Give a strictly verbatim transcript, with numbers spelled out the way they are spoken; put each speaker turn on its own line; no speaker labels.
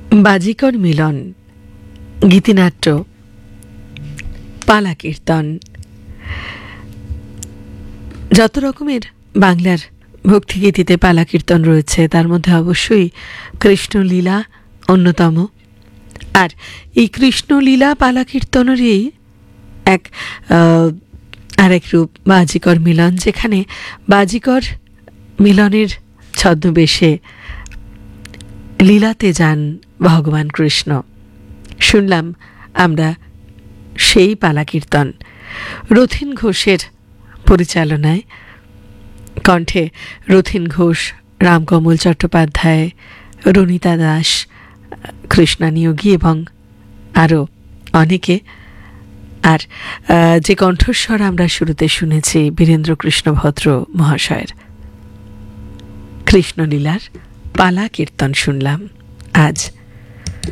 বাজিকর মিলন, গীতিনাট্য, পালা কীর্তন, যত রকমের বাংলার ভক্তিগীতিতে পালা কীর্তন রয়েছে তার মধ্যে অবশ্যই কৃষ্ণলীলা অন্যতম। আর এই কৃষ্ণলীলা পালা কীর্তনেরই এক আরেক রূপ বাজিকর মিলন, যেখানে বাজিকর মিলনের ছদ্মবেশে লীলাতে যান ভগবান কৃষ্ণ। শুনলাম আমরা সেই পালা কীর্তন রথীন ঘোষের পরিচালনায়, কণ্ঠে রথীন ঘোষ, রামকমল চট্টোপাধ্যায়, রণিতা দাস, কৃষ্ণা নিয়োগী এবং আরও অনেকে। আর যে কণ্ঠস্বর আমরা শুরুতে শুনেছি বীরেন্দ্র কৃষ্ণ ভদ্র মহাশয়ের, কৃষ্ণলীলার পালা কীর্তন শুনলাম আজ।